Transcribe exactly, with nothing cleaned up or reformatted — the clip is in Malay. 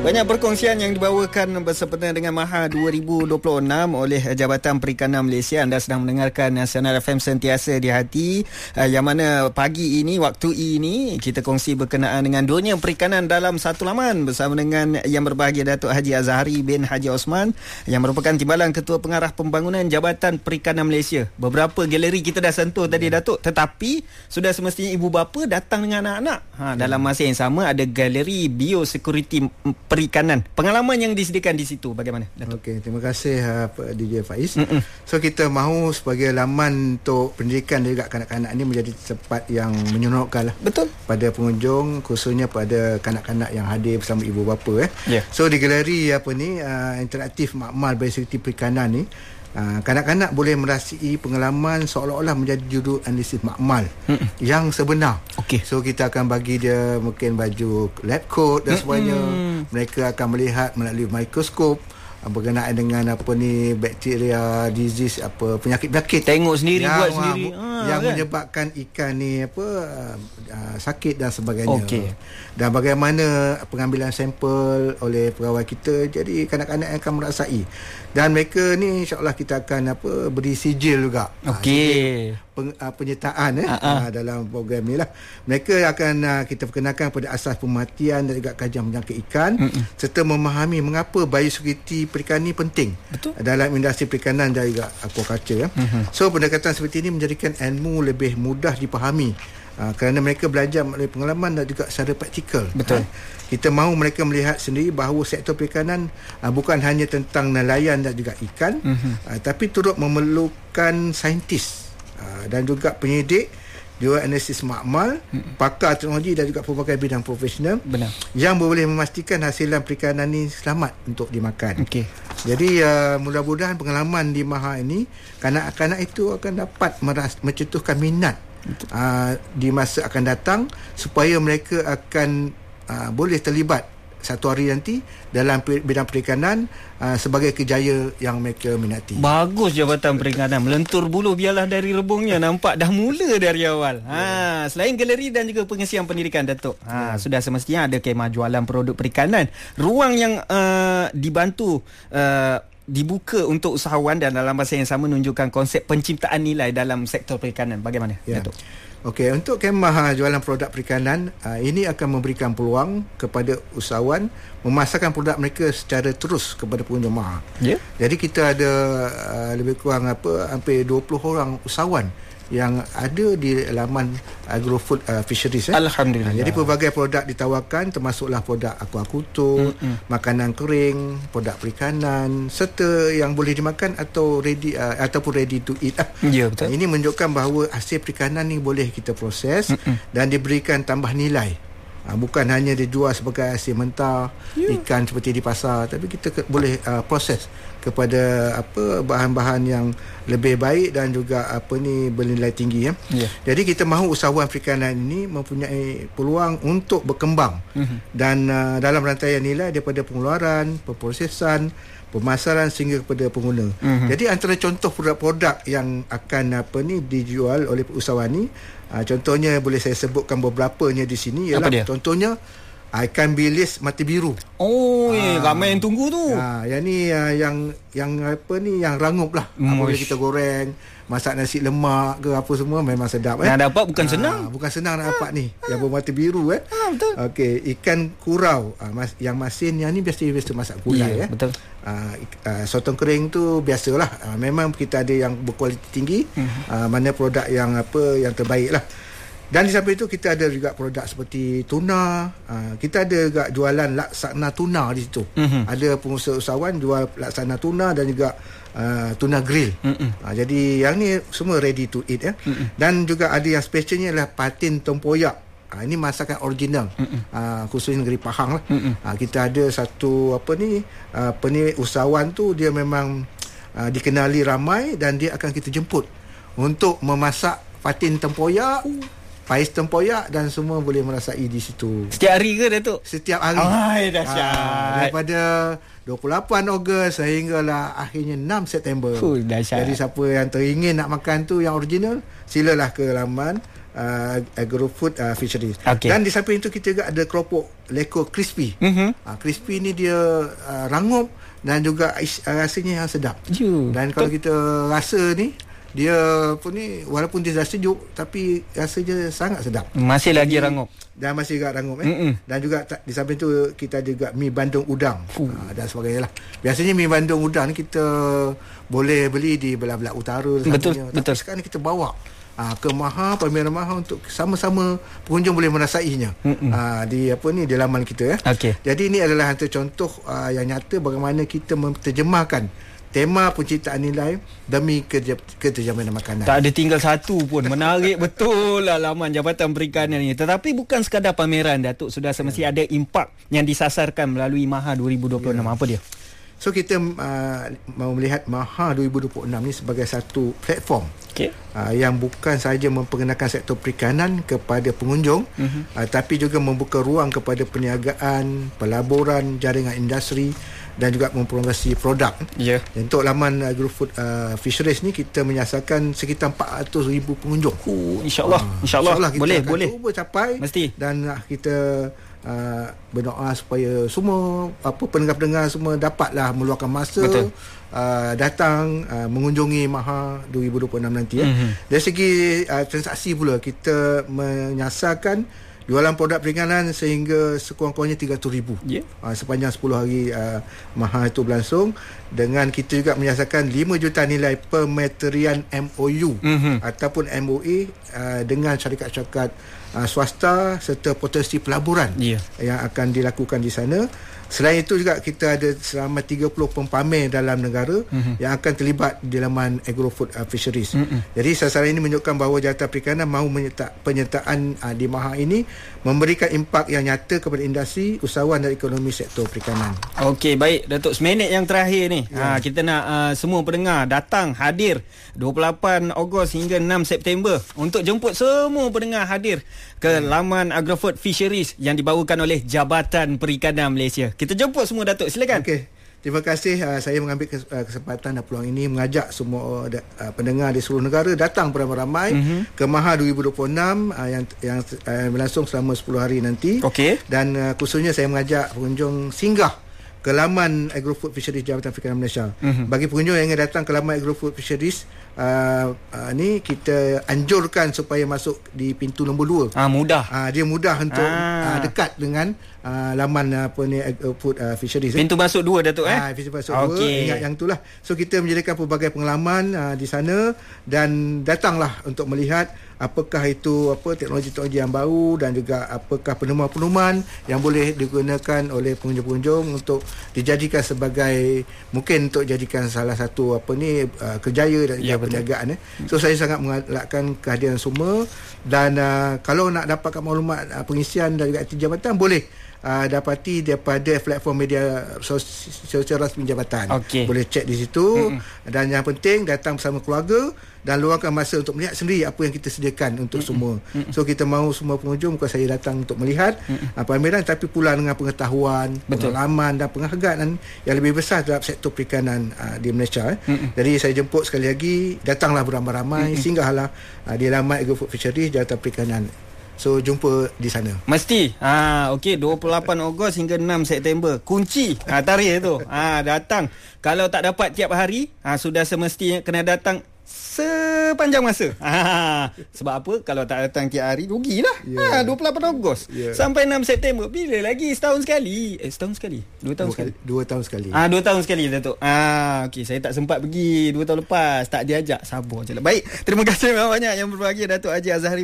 Banyak perkongsian yang dibawakan bersempena dengan Maha dua ribu dua puluh enam oleh Jabatan Perikanan Malaysia. Anda sedang mendengarkan Sinar F M Sentiasa di Hati, yang mana pagi ini, waktu ini, kita kongsi berkenaan dengan dunia perikanan dalam satu laman bersama dengan Yang Berbahagia Datuk Haji Azhari bin Haji Osman, yang merupakan Timbalan Ketua Pengarah Pembangunan Jabatan Perikanan Malaysia. Beberapa galeri kita dah sentuh tadi, Datuk, tetapi sudah semestinya ibu bapa datang dengan anak-anak. Ha, dalam masa yang sama ada galeri biosecurity perikanan. Pengalaman yang disediakan di situ bagaimana, Datuk? Okey, terima kasih uh, D J Faiz. Mm-mm. So kita mahu sebagai laman untuk pendidikan juga kanak-kanak ini menjadi tempat yang menyeronokkan lah. Betul. Pada pengunjung, khususnya pada kanak-kanak yang hadir bersama ibu bapa eh. Yeah. So di galeri apa ni uh, interaktif makmal biosecurity perikanan ni, Uh, kanak-kanak boleh merasai pengalaman seolah-olah menjadi juru analisis makmal Mm-mm. yang sebenar. Okay. So kita akan bagi dia mungkin baju lab coat dan sebagainya. Mm-mm. Mereka akan melihat melalui mikroskop berkenaan dengan apa ni bakteria, disease, apa penyakit-penyakit. Tengok sendiri, yang, buat sendiri. Ha, yang kan? menyebabkan ikan ni apa uh, sakit dan sebagainya. Okay. Dan bagaimana pengambilan sampel oleh pegawai kita. Jadi kanak-kanak akan merasai. Dan mereka ni insya-Allah kita akan apa beri sijil juga. Okey. Peng, uh, penyertaan eh uh, dalam program ni lah. Mereka akan uh, kita perkenalkan pada asas pematian dan juga kajian penyakit ikan. Mm-mm. Serta memahami mengapa biosecurity perikanan ni penting. Betul. Dalam industri perikanan dan juga aquaculture. Mm-hmm. So pendekatan seperti ini menjadikan ilmu lebih mudah dipahami. Uh, kerana mereka belajar melalui pengalaman dan juga secara praktikal. Betul. Uh, kita mahu mereka melihat sendiri bahawa sektor perikanan uh, bukan hanya tentang nelayan dan juga ikan, mm-hmm. uh, tapi turut memerlukan saintis uh, dan juga penyidik, juga analisis makmal, mm-hmm. pakar teknologi dan juga pelbagai bidang profesional. Benar. Yang boleh memastikan hasilan perikanan ini selamat untuk dimakan. Okey. Jadi uh, mudah-mudahan pengalaman di Maha ini, kanak-kanak itu akan dapat meras- mencetuskan minat Uh, di masa akan datang supaya mereka akan uh, boleh terlibat satu hari nanti dalam bidang perikanan uh, sebagai kejayaan yang mereka minati. Bagus Jabatan Perikanan melentur bulu biarlah dari rebungnya. Nampak dah mula dari awal. Ha, selain galeri dan juga pengisian pendidikan, Datuk. Ha, ya. Sudah semestinya ada kemah jualan produk perikanan. Ruang yang uh, dibantu uh, dibuka untuk usahawan dan dalam masa yang sama menunjukkan konsep penciptaan nilai dalam sektor perikanan. Bagaimana, ya. Datuk? Okey, untuk kemah jualan produk perikanan, uh, ini akan memberikan peluang kepada usahawan memasarkan produk mereka secara terus kepada pengunjung Maha. Yeah. Jadi kita ada uh, lebih kurang apa hampir dua puluh orang usahawan yang ada di laman agrofood uh, fisheries eh. Alhamdulillah. Jadi pelbagai produk ditawarkan, termasuklah produk aquaculture, mm-hmm. makanan kering, produk perikanan serta yang boleh dimakan atau ready uh, ataupun ready to eat lah. Ya, betul. Uh, ini menunjukkan bahawa hasil perikanan ni boleh kita proses, mm-hmm. dan diberikan tambah nilai. Uh, bukan hanya dijual sebagai hasil mentah, yeah. ikan seperti di pasar, tapi kita ke, boleh uh, proses kepada apa bahan-bahan yang lebih baik dan juga apa ni bernilai tinggi ya. Yeah. Jadi kita mahu usahawan perikanan ini mempunyai peluang untuk berkembang, mm-hmm. dan uh, dalam rantaian nilai daripada pengeluaran, pemprosesan, pemasaran sehingga kepada pengguna. Mm-hmm. Jadi antara contoh produk-produk yang akan apa ni dijual oleh usahawan ni, uh, contohnya boleh saya sebutkan beberapanya di sini ialah contohnya ikan bilis mata biru. Oh, ah, ramai yang tunggu tu. Ah, yang ni uh, yang yang apa ni yang rangup lah. Apabila kita goreng, masak nasi lemak ke apa semua memang sedap eh. Nak dapat bukan ah, senang. Bukan senang nak dapat ni. Ah, yang bermata biru eh. Ah, betul. Okey, ikan kurau ah, mas, yang masin yang ni biasa biasa masak gulai yeah, eh. Betul. Ah, uh, sotong kering tu biasalah. Ah, memang kita ada yang berkualiti tinggi, mm-hmm. ah, mana produk yang apa yang terbaik lah. Dan di samping itu kita ada juga produk seperti tuna. Uh, kita ada juga jualan laksana tuna di situ. Mm-hmm. Ada pengusaha usahawan jual laksana tuna dan juga uh, tuna grill. Mm-hmm. Uh, jadi yang ni semua ready to eat ya. Mm-hmm. Dan juga ada yang specialnya adalah patin tempoyak. Uh, ini masakan original. Mm-hmm. Uh, khususnya negeri Pahang lah. Mm-hmm. Uh, kita ada satu apa ni, uh, apa ni usahawan tu dia memang uh, dikenali ramai dan dia akan kita jemput untuk memasak patin tempoyak. Uh. Pais tempoyak dan semua boleh merasai di situ. Setiap hari ke, Datuk? Setiap hari. Ai, dahsyat. Ha, daripada dua puluh lapan Ogos sehinggalah akhirnya enam September. Fuh, dahsyat. Jadi siapa yang teringin nak makan tu yang original, silalah ke laman uh, Agrofood uh, Fisheries. Okay. Dan di samping itu kita juga ada keropok leko crispy. Mm-hmm. Uh, crispy ni dia uh, rangup dan juga is, uh, rasanya yang sedap. You. Dan kalau kita rasa ni dia apa ni walaupun dia dah sejuk tapi rasanya sangat sedap. Masih lagi Jadi, rangup. Dan masih agak rangup eh. Dan juga ta- di samping tu kita ada juga mi bandung udang uh, dan sebagainya lah. Biasanya mi bandung udang ni kita boleh beli di belah-belah utara. Betul, tapi betul. sekarang ni kita bawa uh, ke Maha, pameran Maha untuk sama-sama pengunjung boleh merasainya uh, di apa ni di laman kita eh. Okay. Jadi ini adalah antara contoh uh, yang nyata bagaimana kita menterjemahkan tema penciptaan nilai demi keterjaminan makanan. Tak ada tinggal satu pun. Menarik betul lah laman Jabatan Perikanan ini. Tetapi bukan sekadar pameran, Datuk. Sudah semesti ya. ada impak yang disasarkan melalui Maha dua ribu dua puluh enam. Ya. Apa dia? So kita uh, mau melihat Maha dua ribu dua puluh enam ni sebagai satu platform okay. uh, yang bukan sahaja memperkenalkan sektor perikanan kepada pengunjung, uh-huh. uh, tapi juga membuka ruang kepada perniagaan, pelaburan, jaringan industri dan juga mempromosikan produk. Yeah. Untuk laman Agrofood uh, Fisheries ni kita menyasarkan sekitar empat ratus ribu pengunjung. Uh, InsyaAllah. Uh, InsyaAllah. InsyaAllah kita boleh, akan boleh. cuba capai. Mesti. Dan uh, kita uh, berdoa supaya semua apa pendengar-pendengar semua dapatlah meluangkan masa uh, datang uh, mengunjungi Maha dua ribu dua puluh enam nanti. Mm-hmm. Eh. Dari segi uh, transaksi pula kita menyasarkan jualan produk perikanan sehingga sekurang-kurangnya tiga ratus ribu yeah. uh, sepanjang sepuluh hari uh, Maha itu berlangsung. Dengan kita juga menyasarkan lima juta nilai pemeterian M O U mm-hmm. ataupun M O A uh, dengan syarikat-syarikat uh, swasta serta potensi pelaburan yeah. yang akan dilakukan di sana. Selain itu juga kita ada selama tiga puluh pempamer dalam negara mm-hmm. yang akan terlibat di laman Agrofood uh, Fisheries. Mm-hmm. Jadi sasaran ini menunjukkan bahawa Jabatan Perikanan mahu menyerta, penyertaan uh, di Maha ini memberikan impak yang nyata kepada industri, usahawan dan ekonomi sektor perikanan. Okey, baik Datuk, seminit yang terakhir ni. Ya. Ha, kita nak uh, semua pendengar datang hadir dua puluh lapan Ogos hingga enam September untuk jemput semua pendengar hadir ke hmm. laman Agrofood Fisheries yang dibawakan oleh Jabatan Perikanan Malaysia. Kita jemput semua Datuk, silakan. Okey. Terima kasih uh, saya mengambil kes, uh, kesempatan dan peluang ini mengajak semua uh, pendengar di seluruh negara datang beramai-ramai mm-hmm. ke Maha dua ribu dua puluh enam uh, yang yang uh, berlangsung selama sepuluh hari nanti. Okey. Dan uh, khususnya saya mengajak pengunjung singgah ke laman Agrofood Fisheries Jabatan Perikanan Malaysia. Mm-hmm. Bagi pengunjung yang ingin datang ke laman Agrofood Fisheries, uh, uh, ni kita anjurkan supaya masuk di pintu nombor dua. Ah, mudah. Uh, dia mudah untuk ah. uh, dekat dengan uh, laman apa ni Agrofood uh, Fisheries. Pintu eh. masuk dua Datuk eh. Ah, pintu masuk okay. dua. Ingat yang itulah. So kita menyediakan pelbagai pengalaman uh, di sana dan datanglah untuk melihat apakah itu apa teknologi-teknologi yang baru dan juga apakah penemuan-penemuan yang boleh digunakan oleh pengunjung-pengunjung untuk dijadikan sebagai mungkin untuk jadikan salah satu apa ni uh, kerjaya dan ya, perniagaan eh. So saya sangat mengalakkan kehadiran semua dan uh, kalau nak dapatkan maklumat uh, pengisian dan juga aktiviti jabatan boleh Uh, dapati daripada platform media sosial rasmi jabatan. Okay. Boleh cek di situ. Mm-hmm. Dan yang penting datang bersama keluarga dan luangkan masa untuk melihat sendiri apa yang kita sediakan untuk mm-hmm. semua. Mm-hmm. So kita mahu semua pengunjung bukan saya datang untuk melihat mm-hmm. uh, pameran tapi pula dengan pengetahuan, betul, pengalaman dan penghargaan yang lebih besar terhadap sektor perikanan uh, di Malaysia. Eh. Mm-hmm. Jadi saya jemput sekali lagi, datanglah beramai-ramai, mm-hmm. singgahlah uh, di laman Agrofood Fisheries Jabatan Perikanan. So jumpa di sana. Mesti. Ha, okey, dua puluh lapan Ogos hingga enam September. Kunci ha, tarikh tu. Ha, datang. Kalau tak dapat tiap hari, ha, sudah semestinya kena datang sepanjang masa. Ha, sebab apa? Kalau tak datang tiap hari, rugilah. Yeah. Ha, dua puluh lapan Ogos yeah. sampai enam September. Bila lagi? Setahun sekali. Eh, setahun sekali? Dua tahun dua sekali? Dua tahun sekali. Ah, ha, dua tahun sekali, Datuk. Ah, ha, okey, saya tak sempat pergi dua tahun lepas. Tak diajak. Sabar je lah. Baik, terima kasih banyak yang berbahagia Datuk Haji Azhari